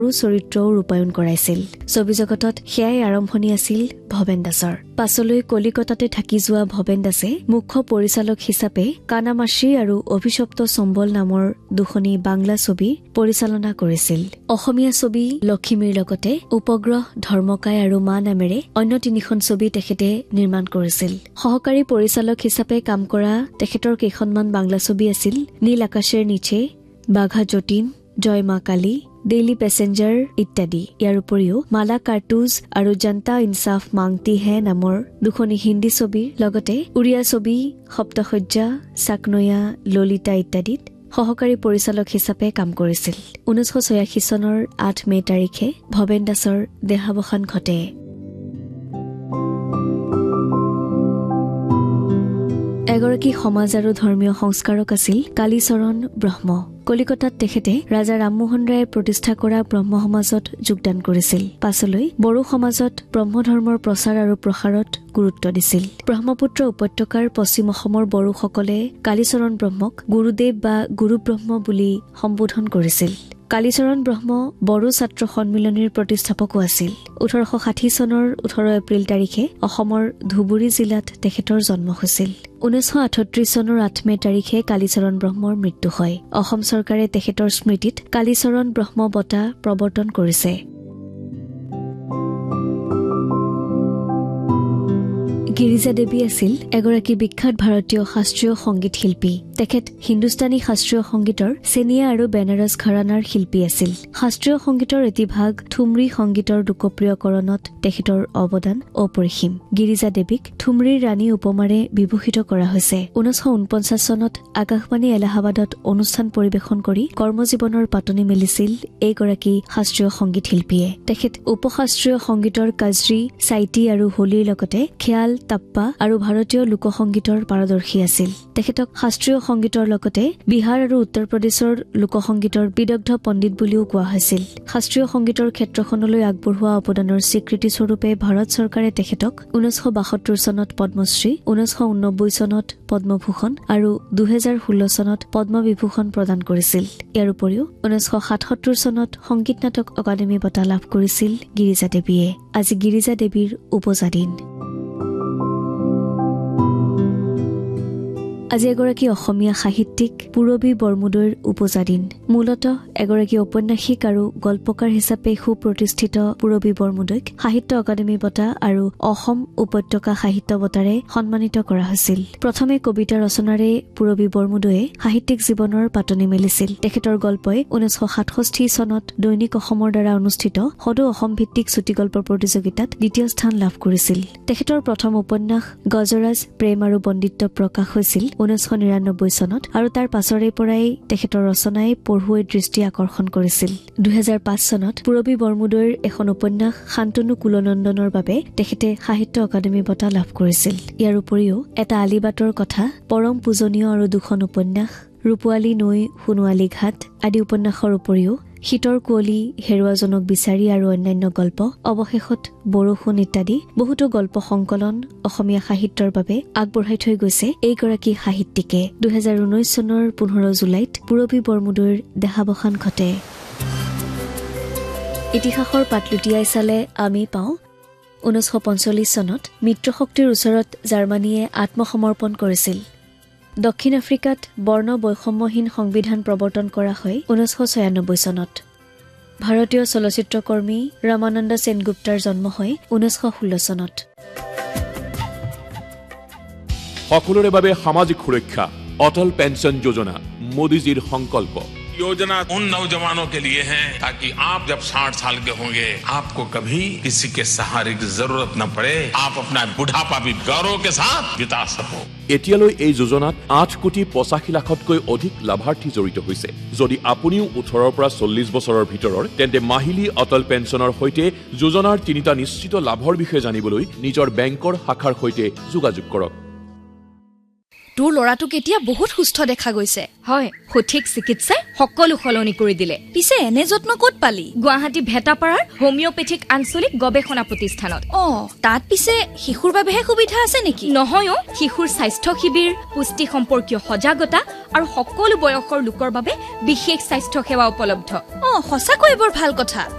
চৰিত্ৰও ৰূপায়ণ কৰাইছিল। ছবি জগতত সেয়াই আৰম্ভণি আছিল ভৱেন দাসৰ। পাছলৈ কলিকতাতে থাকি যোৱা ভৱেন দাসে মুখ্য পৰিচালক হিচাপে কানামাচি আৰু অভিশপ্ত চম্বল নামৰ দুখনি বাংলা ছবি পৰিচালনা কৰিছিল। অসমীয়া ছবি লখিমীৰ লগতে উপগ্ৰহ, ধৰ্মকায় আৰু মা নামেৰে অন্য 3খন ছবি তেখেতে নিৰ্মাণ কৰিছিল। সহকাৰী পৰিচালক হিচাপে কাম কৰা তেখেতৰ কেইখনমান বাংলা ছবি আছিল নীল আকাশেৰ নিচে, বাঘা যতীন, জয় মা কালী, ডেইলি পেছেঞ্জাৰ ইত্যাদি। ইয়াৰ উপৰিও মালা কাৰ্টুজ আৰু জনতা ইনচাফ মাংটি হে নামৰ দুখনি হিন্দী ছবিৰ লগতে উৰিয়া ছবি সপ্তসজ্জা, চাকনৈয়া, ললিতা ইত্যাদিত সহকাৰী পৰিচালক হিচাপে কাম কৰিছিল। 1986 চনৰ 8 মে তাৰিখে ভৱেন দাসৰ দেহাৱসান ঘটে। এগৰাকী সমাজ আৰু ধৰ্মীয় সংস্কাৰক আছিল কালীচৰণ ব্ৰহ্ম। কলিকতাত তেখেতে ৰাজা ৰামমোহন ৰায়ে প্ৰতিষ্ঠা কৰা ব্ৰহ্ম সমাজত যোগদান কৰিছিল। পাছলৈ বড়ো সমাজত ব্ৰহ্ম ধৰ্মৰ প্ৰচাৰ আৰু প্ৰসাৰত গুৰুত্ব দিছিল। ব্ৰহ্মপুত্ৰ উপত্যকাৰ পশ্চিম অসমৰ বড়োসকলে কালীচৰণ ব্ৰহ্মক গুৰুদেৱ বা গুৰু ব্ৰহ্ম বুলি সম্বোধন কৰিছিল। কালীচৰণ ব্ৰহ্ম বড়ো ছাত্ৰ সন্মিলনীৰ প্ৰতিষ্ঠাপকো আছিল। 1860 চনৰ 18 এপ্ৰিল তাৰিখে অসমৰ ধুবুৰী জিলাত তেখেতৰ জন্ম হৈছিল। 1938 চনৰ 8 মে তাৰিখে কালীচৰণ ব্ৰহ্মৰ মৃত্যু হয়। অসম চৰকাৰে তেখেতৰ স্মৃতিত কালীচৰণ ব্ৰহ্ম বঁটা প্ৰৱৰ্তন কৰিছে। গিৰিজা দেৱী আছিল এগৰাকী বিখ্যাত ভাৰতীয় শাস্ত্ৰীয় সংগীত শিল্পী। তেখেত হিন্দুস্তানী শাস্ত্ৰীয় সংগীতৰ চেনিয়া আৰু বেনাৰস ঘৰানাৰ শিল্পী আছিল। শাস্ত্ৰীয় সংগীতৰ এটি ভাগ ঠুমৰী সংগীতৰ লোকপ্ৰিয়কৰণত তেখেতৰ অৱদান অপৰিসীম। গিৰিজা দেৱীক ঠুমৰীৰ ৰাণী উপমাৰে বিভূষিত কৰা হৈছে। 1949 চনত আকাশবাণী এলাহাবাদত অনুষ্ঠান পৰিৱেশন কৰি কৰ্মজীৱনৰ পাতনি মেলিছিল এইগৰাকী শাস্ত্ৰীয় সংগীত শিল্পীয়ে। তেখেত উপশাস্ত্ৰীয় সংগীতৰ কাজৰী, চাইটি আৰু হোলীৰ লগতে খেয়াল, তাপ্পা আৰু ভাৰতীয় লোকসংগীতৰ পাৰদৰ্শী আছিল। তেখেতক শাস্ত্ৰীয় সংগীতৰ লগতে বিহাৰ আৰু উত্তৰ প্ৰদেশৰ লোকসংগীতৰ বিদগ্ধ পণ্ডিত বুলিও কোৱা হৈছিল। শাস্ত্ৰীয় সংগীতৰ ক্ষেত্ৰখনলৈ আগবঢ়োৱা অৱদানৰ স্বীকৃতি স্বৰূপে ভাৰত চৰকাৰে তেখেতক 1972 চনত পদ্মশ্ৰী, 1989 চনত পদ্মভূষণ আৰু 2016 চনত পদ্মবিভূষণ প্ৰদান কৰিছিল। ইয়াৰ উপৰিও 1977 চনত সংগীত নাটক একাডেমী বঁটা লাভ কৰিছিল গিৰিজা দেৱীয়ে। আজি গিৰিজা দেৱীৰ উপজা দিন। আজি এগৰাকী অসমীয়া সাহিত্যিক পূৰবী বৰমুদৈৰ উপজা দিন। মূলতঃ এগৰাকী ঔপন্যাসিক আৰু গল্পকাৰ হিচাপে সুপ্ৰতিষ্ঠিত পূৰবী বৰমুদৈক সাহিত্য একাডেমী বঁটা আৰু অসম উপত্যকা সাহিত্য বঁটাৰে সন্মানিত কৰা হৈছিল। প্ৰথমে কবিতা ৰচনাৰে পূৰবী বৰমুদৈয়ে সাহিত্যিক জীৱনৰ পাতনি মেলিছিল। তেখেতৰ গল্পই 1967 চনত দৈনিক অসমৰ দ্বাৰা অনুষ্ঠিত সদৌ অসম ভিত্তিক চুটিগল্প প্ৰতিযোগিতাত 2য় স্থান লাভ কৰিছিল। তেখেতৰ প্ৰথম উপন্যাস গজৰাজ প্ৰেম আৰু বন্দিত্ব প্ৰকাশ হৈছিল 1999 চনত আৰু তাৰ পাছৰে পৰাই তেখেতৰ ৰচনাই পঢ়ুৱৈৰ দৃষ্টি আকৰ্ষণ কৰিছিল। 2005 চনত পূৰবী বৰমুদৈৰ এখন উপন্যাস শান্তনু কুলনন্দনৰ বাবে তেখেতে সাহিত্য একাডেমী বঁটা লাভ কৰিছিল। ইয়াৰ উপৰিও এটা আলিবাটৰ কথা, পৰম পূজনীয় আৰু 2খন উপন্যাস, ৰূপোৱালী নৈ, সোণোৱালী ঘাট আদি উপন্যাসৰ উপৰিও শীতৰ কুঁৱলী, হেৰুৱাজনক বিচাৰি আৰু অন্যান্য গল্প, অৱশেষত বৰষুণ ইত্যাদি বহুতো গল্প সংকলন অসমীয়া সাহিত্যৰ বাবে আগবঢ়াই থৈ গৈছে এইগৰাকী সাহিত্যিকে। 2019 চনৰ 15 জুলাইত পূৰবী বৰমুদৈৰ দেহাৱসান ঘটে। ইতিহাসৰ পাত লুটিয়াই চালে আমি পাওঁ 1945 চনত মিত্ৰশক্তিৰ ওচৰত জাৰ্মানীয়ে আত্মসমৰ্পণ কৰিছিল। দক্ষিণ আফ্ৰিকাত বৰ্ণ বৈষম্যহীন সংবিধান প্ৰৱৰ্তন কৰা হয় 1996 চনত। ভাৰতীয় চলচ্চিত্ৰকৰ্মী ৰামানন্দ সেনগুপ্তাৰ জন্ম হয় 1916 চনত। সকলোৰে বাবে সামাজিক সুৰক্ষা, অটল পেঞ্চন যোজনা মোদীজীৰ সংকল্প। योजना उन नौजवानों के लिए है ताकि आप जब 60 साल के होंगे आपको कभी किसी के सहारे की जरूरत न पड़े, आप अपना बुढ़ापा भी गौरव के साथ बिता सको। এতিয়ালৈ এই যোজনাত 8,85 লাখতকৈ অধিক লাভাৰ্থী জড়িত হৈছে। যদি আপুনিও 18 পৰা 40 বছৰৰ ভিতৰৰ তেন্তে মাহিলী অটল পেঞ্চনৰ সৈতে যোজনাৰ 3টা নিশ্চিত লাভৰ বিষয়ে জানিবলৈ নিজৰ বেংকৰ শাখাৰ সৈতে যোগাযোগ কৰক। তোৰ ল'ৰাটোক এতিয়া বহুত সুস্থ দেখা গৈছে। হয়, সঠিক চিকিৎসাই সকলো সলনি কৰি দিলে। পিছে এনে যত্ন ক'ত পালি? গুৱাহাটী ভেটাপাৰাৰ হোমিওপেথিক আঞ্চলিক গৱেষণা প্ৰতিষ্ঠানত। তাত পিছে শিশুৰ বাবেহে সুবিধা আছে নেকি? নহয়, শিশুৰ স্বাস্থ্য শিবিৰ, পুষ্টি সম্পৰ্কীয় সজাগতা আৰু সকলো বয়সৰ লোকৰ বাবে বিশেষ স্বাস্থ্য সেৱা উপলব্ধ। সঁচাকৈ বৰ ভাল কথা।